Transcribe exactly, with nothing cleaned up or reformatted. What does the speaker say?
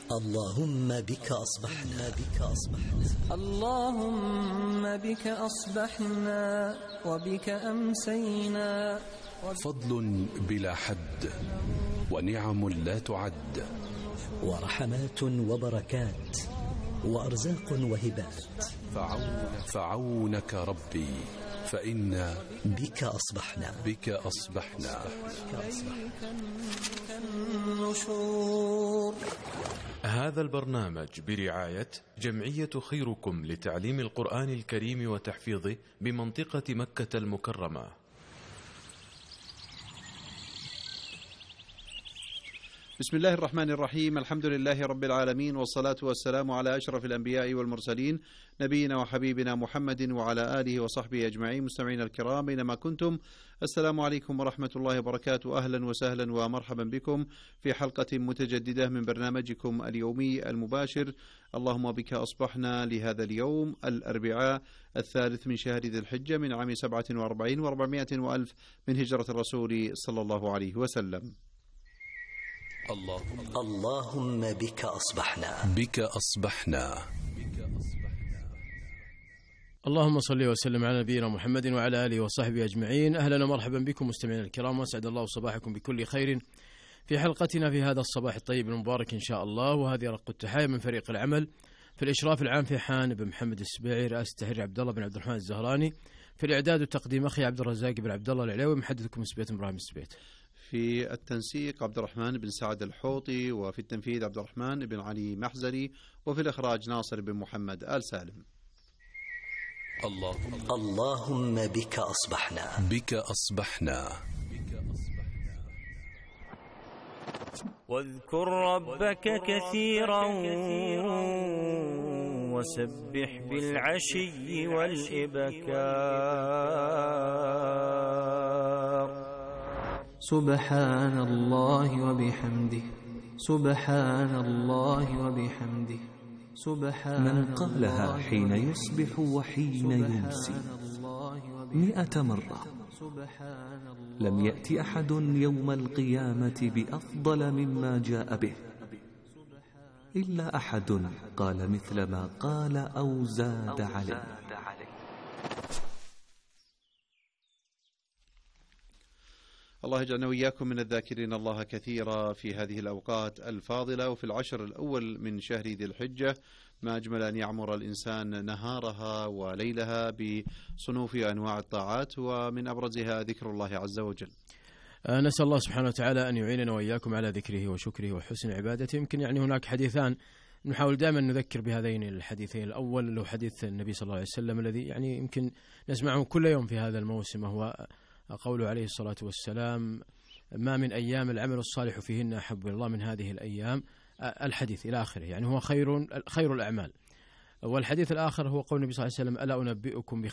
اللهم بك أصبحنا بك أصبحنا اللهم بك أصبحنا وبك أمسينا. فضل بلا حد ونعم لا تعد، ورحمات وبركات وأرزاق وهبات. فعون فعونك ربي فإنا بك أصبحنا بك أصبحنا النشور. هذا البرنامج برعاية جمعية خيركم لتعليم القرآن الكريم وتحفيظه بمنطقة مكة المكرمة. بسم الله الرحمن الرحيم. الحمد لله رب العالمين، والصلاة والسلام على أشرف الأنبياء والمرسلين، نبينا وحبيبنا محمد وعلى آله وصحبه أجمعين. مستمعين الكرام أينما كنتم، السلام عليكم ورحمة الله وبركاته. أهلا وسهلا ومرحبا بكم في حلقة متجددة من برنامجكم اليومي المباشر اللهم بك أصبحنا، لهذا اليوم الأربعاء الثالث من شهر ذي الحجة من عام سبعة وأربعين وأربعمائة وألف من هجرة الرسول صلى الله عليه وسلم. اللهم اللهم بك أصبحنا بك أصبحنا اللهم صل وسلم على نبينا محمد وعلى آله وصحبه أجمعين. أهلا ومرحبا بكم مستمعين الكرام، وأسعد الله صباحكم بكل خير في حلقتنا في هذا الصباح الطيب المبارك إن شاء الله. وهذه رق التحايا من فريق العمل في الإشراف العام في حان بن محمد السبيعي، رئاسة التحرير عبد الله بن عبد الرحمن الزهراني، في الإعداد والتقديم أخي عبد الرزاق بن عبد الله العليوي، محدثكم سبيت إبراهيم السبيت، في التنسيق عبد الرحمن بن سعد الحوطي، وفي التنفيذ عبد الرحمن بن علي محزري، وفي الإخراج ناصر بن محمد آل سالم. اللهم اللهم بك أصبحنا بك أصبحنا واذكر ربك كثيرا وسبح بالعشي والإبكار. سبحان الله وبحمده سبحان الله وبحمده سبحان من قالها حين يصبح وحين يمسي مئة مرة لم يأتي أحد يوم القيامة بأفضل مما جاء به إلا أحد قال مثل ما قال أو زاد عليه. الله يجعلنا وإياكم من الذاكرين الله كثيرا في هذه الأوقات الفاضلة، وفي العشر الأول من شهر ذي الحجة، ما أجمل أن يعمر الإنسان نهارها وليلها بصنوف أنواع الطاعات، ومن أبرزها ذكر الله عز وجل. نسأل الله سبحانه وتعالى أن يعيننا وإياكم على ذكره وشكره وحسن عبادته. يمكن يعني هناك حديثان نحاول دائما نذكر بهذين الحديثين. الأول له حديث النبي صلى الله عليه وسلم الذي يعني يمكن نسمعه كل يوم في هذا الموسم، وهو قوله عليه الصلاة والسلام: ما من أيام العمل الصالح فيهن أحب إلى الله من هذه الأيام، الحديث إلى آخره، يعني هو خير خير الأعمال. والحديث الآخر هو قول النبي صلى الله عليه وسلم: ألا أنبئكم